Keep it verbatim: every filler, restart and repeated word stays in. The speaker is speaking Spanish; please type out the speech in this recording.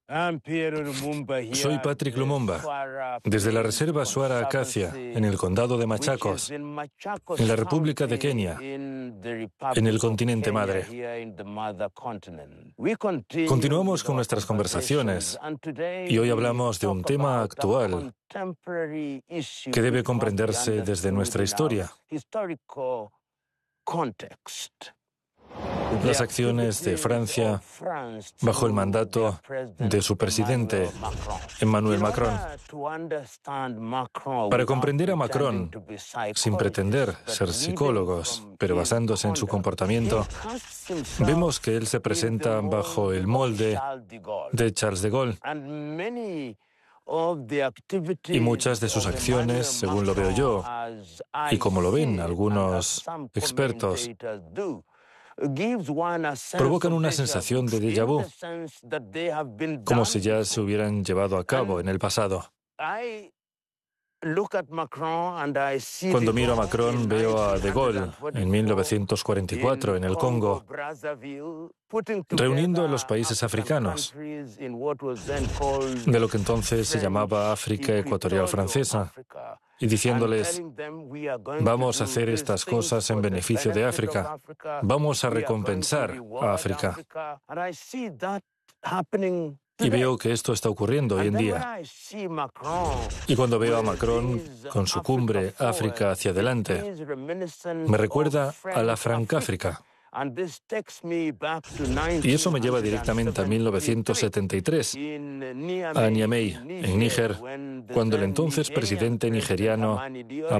Soy Patrick Lumumba, desde la Reserva Swara Acacia, en el condado de Machakos, en la República de Kenia, en el continente madre. Continuamos con nuestras conversaciones y hoy hablamos de un tema actual que debe comprenderse desde nuestra historia. Las acciones de Francia bajo el mandato de su presidente, Emmanuel Macron. Para comprender a Macron, sin pretender ser psicólogos, pero basándose en su comportamiento, vemos que él se presenta bajo el molde de Charles de Gaulle. Y muchas de sus acciones, según lo veo yo, y como lo ven algunos expertos, provocan una sensación de déjà vu, como si ya se hubieran llevado a cabo en el pasado. Cuando miro a Macron, veo a De Gaulle en mil novecientos cuarenta y cuatro en el Congo, reuniendo a los países africanos de lo que entonces se llamaba África Ecuatorial Francesa, y diciéndoles: vamos a hacer estas cosas en beneficio de África, vamos a recompensar a África. Y veo que esto está ocurriendo hoy en día. Y cuando veo a Macron con su cumbre África hacia adelante, me recuerda a la Francáfrica. Y eso me lleva directamente a mil novecientos setenta y tres, a Niamey, en Níger, cuando el entonces presidente nigeriano